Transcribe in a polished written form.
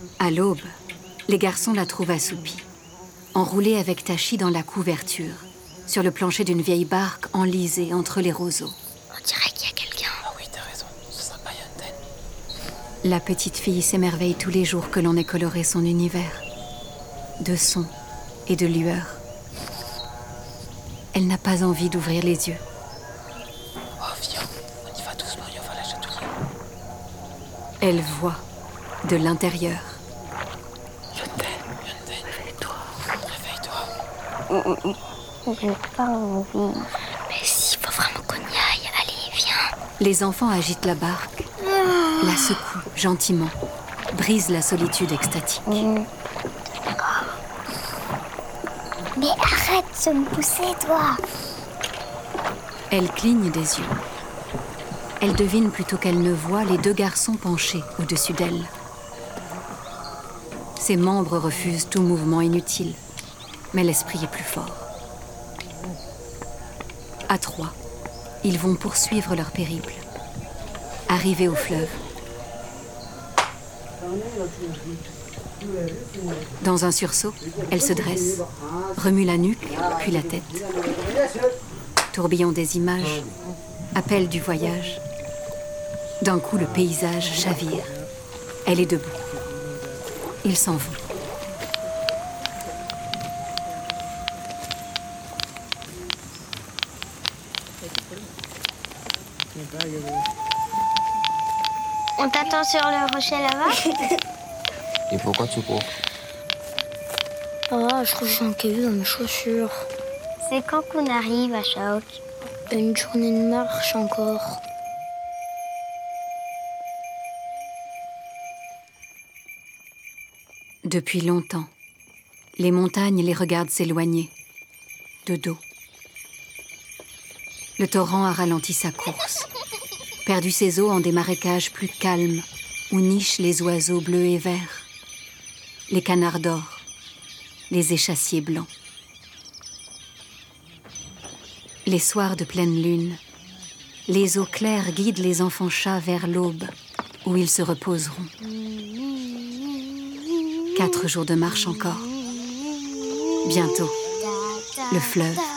À l'aube, les garçons la trouvent assoupie, enroulée avec Tachi dans la couverture, sur le plancher d'une vieille barque enlisée entre les roseaux. On dirait qu'il y a quelqu'un. Ah oui, t'as raison, ce sera pas Yonten. La petite fille s'émerveille tous les jours que l'on ait coloré son univers, de sons et de lueurs. Elle n'a pas envie d'ouvrir les yeux. Oh, viens, on y va doucement et on va la chatouiller. Elle voit de l'intérieur. Yonten, réveille-toi. J'ai pas envie. Mais si, faut vraiment qu'on y aille. Allez, viens. Les enfants agitent la barque, la secouent gentiment, brisent la solitude extatique. Mais arrête de me pousser, toi. Elle cligne des yeux. Elle devine plutôt qu'elle ne voit les deux garçons penchés au-dessus d'elle. Ses membres refusent tout mouvement inutile, mais l'esprit est plus fort. À trois, ils vont poursuivre leur périple. Arrivés au fleuve, dans un sursaut, elle se dresse, remue la nuque, puis la tête. Tourbillon des images, appel du voyage. D'un coup, le paysage chavire. Elle est debout. Ils s'en vont. On t'attend sur le rocher là-bas. Et pourquoi tu cours? Oh, je trouve que j'ai un caillou dans mes chaussures. C'est quand qu'on arrive à Chaok? Une journée de marche encore. Depuis longtemps, les montagnes les regardent s'éloigner, de dos. Le torrent a ralenti sa course, perdu ses eaux en des marécages plus calmes, où nichent les oiseaux bleus et verts, les canards d'or, les échassiers blancs. Les soirs de pleine lune, les eaux claires guident les enfants chats vers l'aube, où ils se reposeront. 4 jours de marche encore. Bientôt, le fleuve